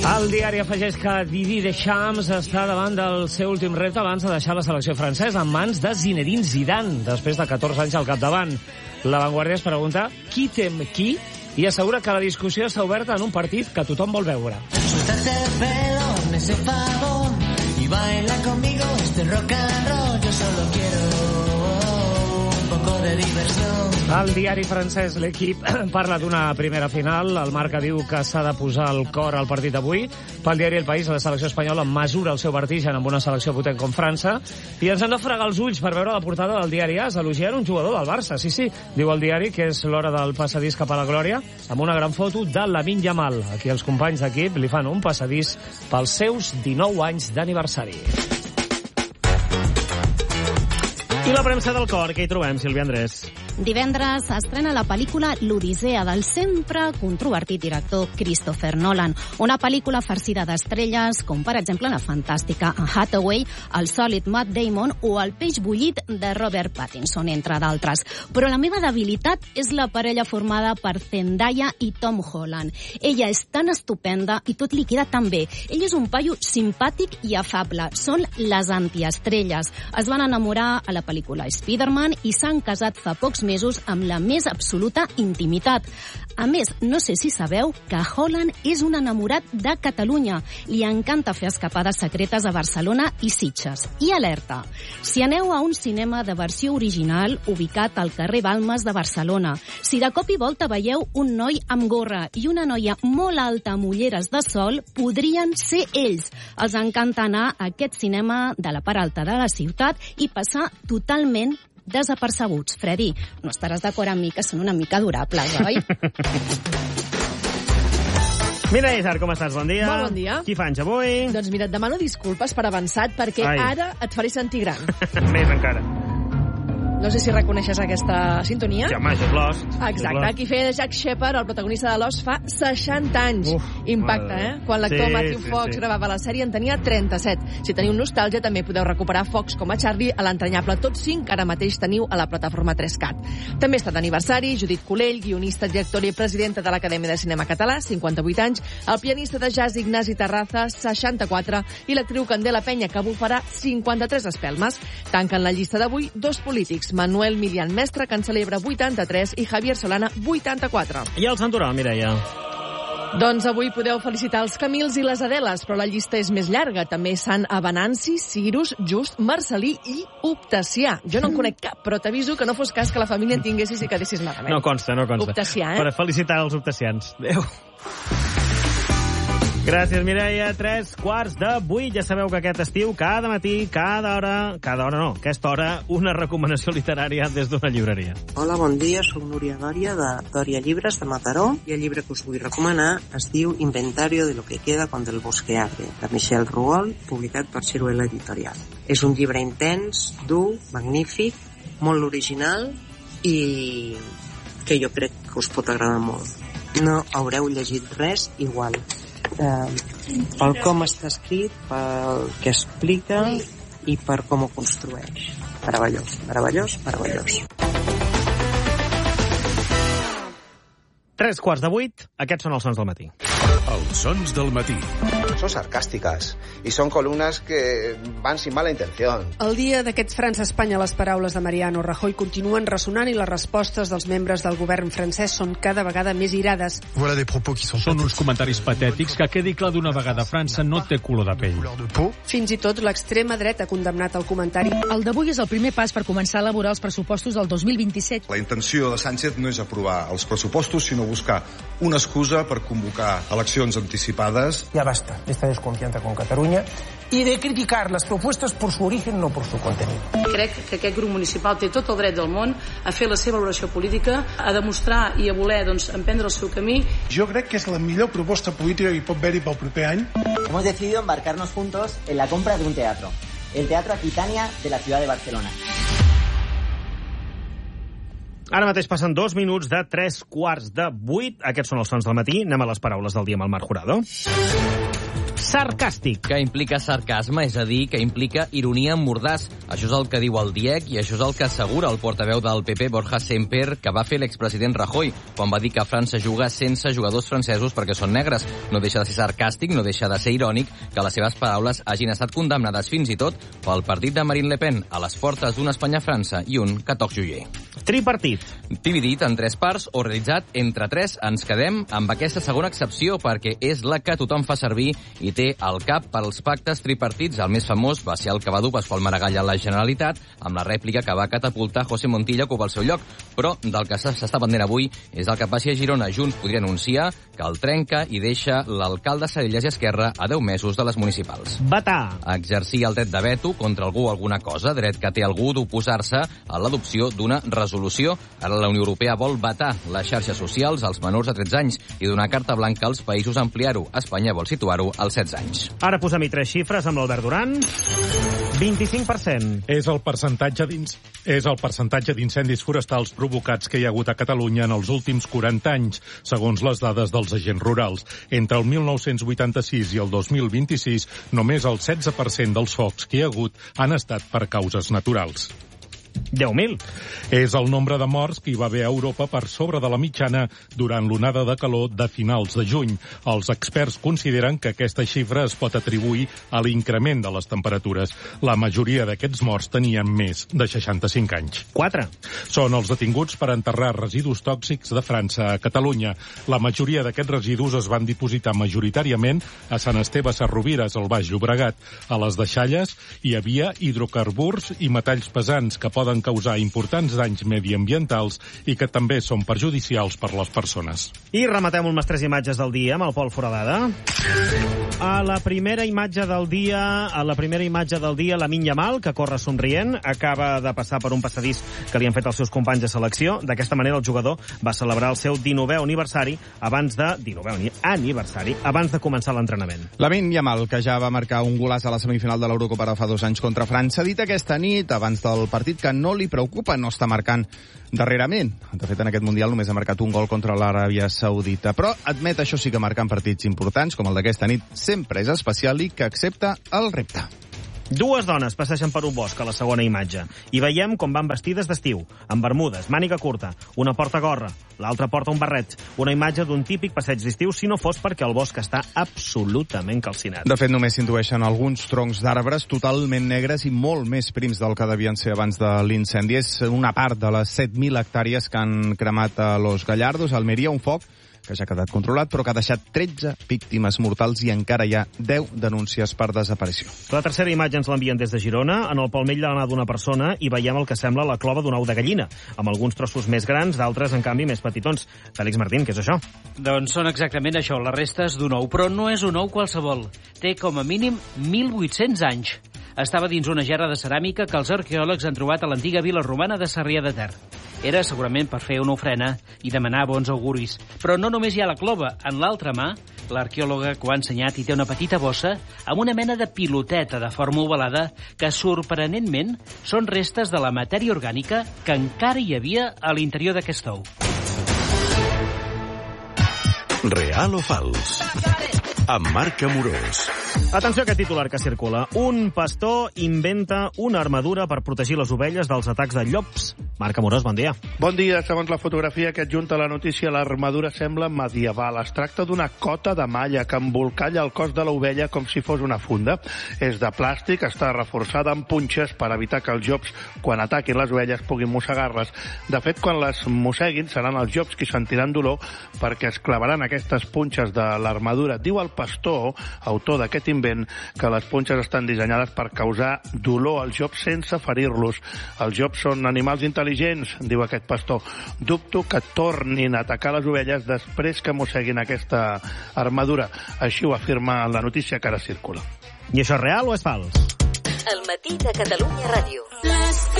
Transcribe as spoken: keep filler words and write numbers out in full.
El diari afegeix que Didier Deschamps està davant del seu últim repte abans de deixar la selecció francesa en mans de Zinedine Zidane, després de catorze anys al capdavant. La Vanguardia es pregunta qui tem qui i assegura que la discussió està oberta en un partit que tothom vol veure. Suéltate el pelo, hazme ese favor y baila conmigo este rock and roll. Yo solo quiero un poco de diversión. El diari francès L'Equipe parla d'una primera final. El Marca diu que s'ha de posar el cor al partit d'avui. Pel diari El País, la selecció espanyola mesura el seu vertigen amb una selecció potent com França. I ens hem de fregar els ulls per veure la portada del diari AS, elogiant un jugador del Barça. Sí, sí, diu el diari que és l'hora del passadís cap a la glòria, amb una gran foto de Lamine Yamal. Aquí els companys d'equip li fan un passadís pels seus dinou anys d'aniversari. I la premsa del cor, què hi trobem, Sílvia Andrés? Divendres s'estrena la pel·lícula L'Odissea del sempre controvertit director Christopher Nolan. Una pel·lícula farcida d'estrelles, com per exemple la fantàstica Anne Hathaway, el sòlid Matt Damon o el peix bullit de Robert Pattinson, entre d'altres. Però la meva debilitat és la parella formada per Zendaya i Tom Holland. Ella és tan estupenda i tot li queda tan bé. Ell és un paio simpàtic i afable. Són les antiestrelles. Es van enamorar a la pel·lícula Spider-Man i s'han casat fa pocs mesos amb la més absoluta intimitat. A més, no sé si sabeu que Holland és un enamorat de Catalunya. Li encanta fer escapades secretes a Barcelona i Sitges. I alerta, si aneu a un cinema de versió original ubicat al carrer Balmes de Barcelona, si de cop i volta veieu un noi amb gorra i una noia molt alta amb ulleres de sol, podrien ser ells. Els encanta anar a aquest cinema de la part alta de la ciutat i passar totalment desapercebuts. Freddy, no estaràs d'acord amb mi que són una mica durables, oi? Mira, Isar, com estàs? Bon dia. Molt bon dia. Qui fa anys avui? Doncs mira, et demano disculpes per avançat perquè Ai. ara et faré sentir gran. Més encara. No sé si reconeixes aquesta sintonia. Sí, home, això és l'os. Exacte, aquí feia Jack Shepard, el protagonista de l'Os, fa seixanta anys. Uf, Impacte, madre. eh? Quan l'actor Sí, Matthew sí, Fox sí. gravava la sèrie en tenia trenta-set. Si teniu nostàlgia, també podeu recuperar Fox com a Charlie a l'entranyable Tots cinc, que ara mateix teniu a la plataforma tres cat. També està d'aniversari Judit Colell, guionista, directora i presidenta de l'Acadèmia de Cinema Català, cinquanta-vuit anys, el pianista de jazz Ignasi Terraza, seixanta-quatre, i l'actriu Candela Penya, que bufarà cinquanta-tres espelmes. Tanquen la llista d'avui dos polítics, Manuel Milian Mestre, que en celebra vuitanta-tres, i Javier Solana, vuitanta-quatre. I el santoral, Mireia? Doncs avui podeu felicitar els Camils i les Adeles, però la llista és més llarga. També Sant Avenanci, Cirus, Just, Marcelí i Optacià. Jo no en conec cap, però t'aviso que no fos cas que la família en tinguessis i quedessis malament. No consta, no consta. Optacià, eh? Per felicitar els optacians. Adéu. Gràcies, Mireia. Tres quarts de vuit. Ja sabeu que aquest estiu, cada matí, cada hora... Cada hora no, aquesta hora, una recomanació literària des d'una llibreria. Hola, bon dia. Soc Núria Dòria, de Dòria Llibres, de Mataró. I el llibre que us vull recomanar es diu Inventario de lo que queda cuando el bosque arde, de Michel Rouol, publicat per Ciruela Editorial. És un llibre intens, dur, magnífic, molt original i que jo crec que us pot agradar molt. No haureu llegit res igual. Uh, pel com està escrit, pel que explica i per com ho construeix. Meravellós, meravellós, meravellós. Tres quarts de vuit, aquests són els sons del matí. Els sons del matí. Son sarcásticas y son columnas que van sin mala intención. El dia d'aquest França-Espanya, les paraules de Mariano Rajoy continuen ressonant i les respostes dels membres del govern francès són cada vegada més irades. Voilà des propos qui sont Són uns comentaris patètics que quedi clar d'una vegada França no té color de pell. Fins i tot l'extrema dreta ha condemnat el comentari. El d'avui és el primer pas per començar a elaborar els pressupostos del dos mil vint-i-set. La intenció de Sánchez no és aprovar els pressupostos, sinó buscar una excusa per convocar eleccions anticipades. Ya basta de esta desconfianza con Cataluña y de criticar las propuestas por su origen, no por su contenido. Crec que aquest grup municipal té tot el dret del món a fer la seva valoració política, a demostrar i a voler doncs, emprendre el seu camí. Jo crec que és la millor proposta política que hi pot haver-hi pel proper any. Hemos decidido embarcarnos juntos en la compra de un teatro, el Teatro Aquitania de la ciudad de Barcelona. Ara mateix passen dos minuts de tres quarts de vuit. Aquests són els sons del matí. Anem a les paraules del dia amb el Marc Jurado. sarcàstic. Que implica sarcasme, és a dir, que implica ironia mordàs. Això és el que diu el DIEC i això és el que assegura el portaveu del P P, Borja Semper, que va fer l'expresident Rajoy, quan va dir que França juga sense jugadors francesos perquè són negres. No deixa de ser sarcàstic, no deixa de ser irònic que les seves paraules hagin estat condemnades fins i tot pel partit de Marine Le Pen a les portes d'una Espanya-França i un Catorze-Juillet. Tripartit. Dividit en tres parts o realitzat entre tres, ens quedem amb aquesta segona excepció perquè és la que tothom fa servir i té al cap pels pactes tripartits. El més famós va ser el que va dur Pasqual Maragall a la Generalitat amb la rèplica que va catapultar José Montilla a ocupar el seu lloc. Però del que s'està pendent avui és el que passi a Girona. Junts podria anunciar que el trenca i deixa l'alcalde Salellas i Esquerra a deu mesos de les municipals. Vetar. Exercir el dret de veto contra algú o alguna cosa, dret que té algú d'oposar-se a l'adopció d'una resolució. Ara la Unió Europea vol vetar les xarxes socials als menors de tretze anys i donar carta blanca als països a ampliar-ho. Espanya vol situar-ho als setze anys. Ara posem-hi tres xifres amb l'Albert Duran. vint-i-cinc per cent. És el percentatge dins és el percentatge d'incendis forestals provocats que hi ha hagut a Catalunya en els últims quaranta anys, segons les dades dels agents rurals. Entre el mil nou-cents vuitanta-sis i el dos mil vint-i-sis, només el setze per cent dels focs que hi ha hagut han estat per causes naturals. deu mil. És el nombre de morts que hi va haver a Europa per sobre de la mitjana durant l'onada de calor de finals de juny. Els experts consideren que aquesta xifra es pot atribuir a l'increment de les temperatures. La majoria d'aquests morts tenien més de seixanta-cinc anys. quatre. Són els detinguts per enterrar residus tòxics de França a Catalunya. La majoria d'aquests residus es van dipositar majoritàriament a Sant Esteve Sesrovires, al Baix Llobregat. A les deixalles hi havia hidrocarburs i metalls pesants que poden causar importants danys mediambientals i que també són perjudicials per les persones. I rematem amb les tres imatges del dia amb el Pol Foradada. A la primera imatge del dia, a la primera imatge del dia, Lamine Yamal, que corre somrient, acaba de passar per un passadís que li han fet els seus companys de selecció. D'aquesta manera el jugador va celebrar el seu dinovè aniversari abans de dinovè aniversari abans de començar l'entrenament. Lamine Yamal, que ja va marcar un golaç a la semifinal de l'Eurocopa de fa dos anys contra França, ha dit aquesta nit, abans del partit, que no li preocupa no estar marcant darrerament. De fet, en aquest Mundial només ha marcat un gol contra l'Aràbia Saudita. Però admet, això sí, que marcant partits importants, com el d'aquesta nit, sempre és especial i que accepta el repte. Dues dones passegen per un bosc a la segona imatge i veiem com van vestides d'estiu, amb bermudes, màniga curta, una porta gorra, l'altra porta un barret, una imatge d'un típic passeig d'estiu si no fos perquè el bosc està absolutament calcinat. De fet, només s'intueixen alguns troncs d'arbres totalment negres i molt més prims del que devien ser abans de l'incendi. És una part de les set mil hectàrees que han cremat a Los Gallardos, a Almeria, un foc que ja ha quedat controlat, però que ha deixat tretze víctimes mortals i encara hi ha deu denúncies per desaparició. La tercera imatge ens l'envien des de Girona. En el palmell de l'anà d'una persona i veiem el que sembla la clova d'un ou de gallina, amb alguns trossos més grans, d'altres, en canvi, més petitons. Fèlix Martín, què és això? Doncs són exactament això, les restes d'un ou, però no és un ou qualsevol. Té com a mínim mil vuit-cents anys. Estava dins una gerra de ceràmica que els arqueòlegs han trobat a l'antiga vila romana de Sarrià de Ter. Era segurament per fer una ofrena i demanar bons auguris. Però no només hi ha la clova. En l'altra mà, l'arqueòloga que ho ha ensenyat hi té una petita bossa amb una mena de piloteta de forma ovalada que, sorprenentment, són restes de la matèria orgànica que encara hi havia a l'interior d'aquest ou. Real o fals? Amb Marc Amorós. Atenció a aquest titular que circula. Un pastor inventa una armadura per protegir les ovelles dels atacs de llops. Marc Amorós, bon dia. Bon dia. Segons la fotografia que adjunta la notícia, l'armadura sembla medieval. Es tracta d'una cota de malla que embolcalla el cos de l'ovella com si fos una funda. És de plàstic, està reforçada amb punxes per evitar que els llops, quan ataquin les ovelles, puguin mossegar-les. De fet, quan les mosseguin, seran els llops qui sentiran dolor perquè es clavaran aquestes punxes de l'armadura. Diu el pastor, autor d'aquest invent, que les punxes estan dissenyades per causar dolor als llops sense ferir-los. Els llops són animals intel·ligents, diu aquest pastor. Dubto que tornin a atacar les ovelles després que mosseguin aquesta armadura. Així ho afirma la notícia que ara circula. I això és real o és fals? El matí de Catalunya Ràdio.